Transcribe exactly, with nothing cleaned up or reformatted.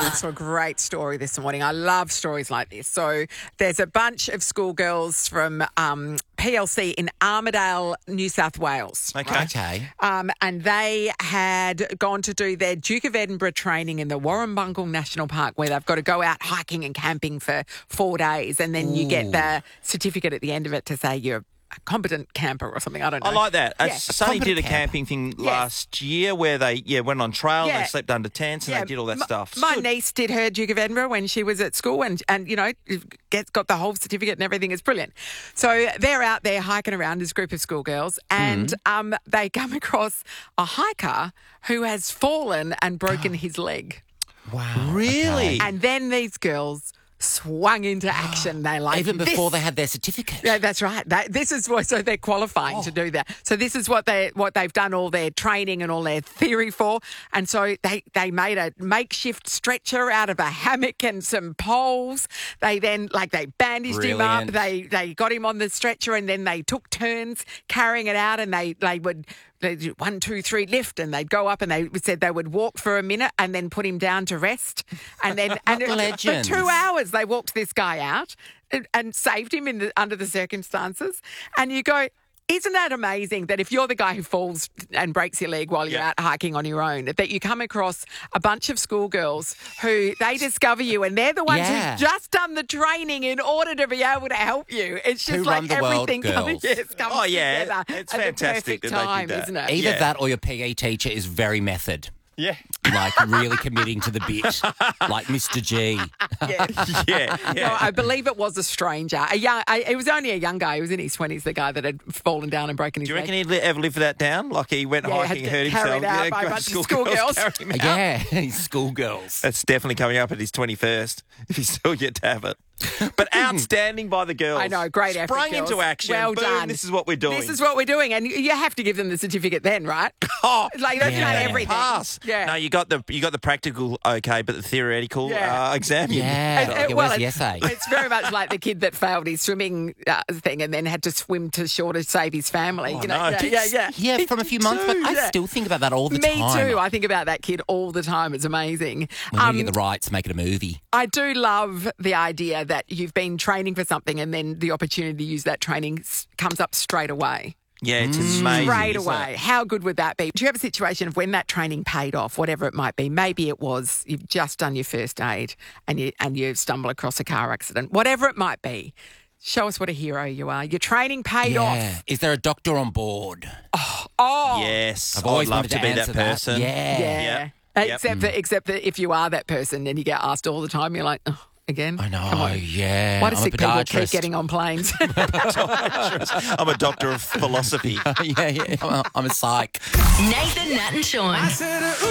I saw a great story this morning. I love stories like this. So there's a bunch of schoolgirls from um, P L C in Armidale, New South Wales. Okay. Okay. Um, and they had gone to do their Duke of Edinburgh training in the Warrumbungle National Park, where they've got to go out hiking and camping for four days. And then you get the certificate at the end of it to say you're a competent camper or something. I don't know. I like that. Uh, Yeah. Sonny did a Competent camping thing Yes. last year where they yeah went on trail, Yeah. they slept under tents, and Yeah, they did all that m- stuff. It's My good. niece did her Duke of Edinburgh when she was at school and, and you know, gets, got the whole certificate and everything. It's brilliant. So they're out there hiking around as a group of schoolgirls and um, they come across a hiker who has fallen and broken his leg. Wow. Really? okay. And then these girls swung into action. They like Even before this. they had their certificate. Yeah, that's right. That, this is what, so they're qualifying to do that. So this is what they what they've done all their training and all their theory for. And so they they made a makeshift stretcher out of a hammock and some poles. They then like they bandaged him up. Brilliant. They they got him on the stretcher and then they took turns carrying it out and they they would. They'd do one, two, three, lift, and they'd go up and they said they would walk for a minute and then put him down to rest. And then and it- for Legends. two hours they walked this guy out and, and saved him in the, under the circumstances. And you go, isn't that amazing that if you're the guy who falls and breaks your leg while you're Yeah. out hiking on your own, that you come across a bunch of schoolgirls who they discover you and they're the ones Yeah. who've just done the training in order to be able to help you. It's just Who like run the world, everything comes, girls. yes, comes Oh, yeah. together It's at the fantastic perfect that they did time, that. isn't it? Either Yeah. that or your P E teacher is very method. Yeah. Like really committing to the bit. Like Mister G. Yes. Yeah. Yeah. No, I believe it was a stranger. A young, I, it was only a young guy. He was in his twenties, the guy that had fallen down and broken his Do you leg. reckon he'd li- ever live that down? Like he went Yeah, hiking and had hurt to carry himself? it out yeah, by a got bunch of schoolgirls schoolgirls. carrying him out. Yeah, schoolgirls. That's definitely coming up at his twenty-first, if he's still yet to have it. But outstanding by the girls. I know, great effort, Sprung girls. into action. Well Boom, done. this is what we're doing. This is what we're doing, and you- you have to give them the certificate then, right? Oh, Like, don't you know Yeah. everything? pass. Yeah. No, you got the you got the practical okay, but the theoretical Yeah. uh, exam. you- Yeah. And- and- Yeah, well, where's the it's- essay? It's very much like the kid that failed his swimming uh, thing and then had to swim to shore to save his family. Oh, you know? no. Yeah, yeah, yeah. Yeah, from a few months back. I Yeah. still think about that all the Me time. too. I think about that kid all the time. It's amazing. We need Um, to get the rights to make it a movie. I do love the idea that you've been training for something and then the opportunity to use that training s- comes up straight away. Yeah, it's amazing. Straight isn't away. it? How good would that be? Do you have a situation of when that training paid off, whatever it might be? Maybe it was you've just done your first aid and you and you stumble across a car accident. Whatever it might be, show us what a hero you are. Your training paid Yeah. off. Is there a doctor on board? Oh, Yes, I've I'd always love wanted to to be that answer that. person. Yeah. yeah. Yep. Except that, except that if you are that person and you get asked all the time, you're like, oh, again. I know. Come on. Yeah. Why do I'm a sick people keep podiatrist. getting on planes? I'm a doctor of philosophy. yeah, yeah. I'm a, I'm a psych. Nathan, Nat, and Sean.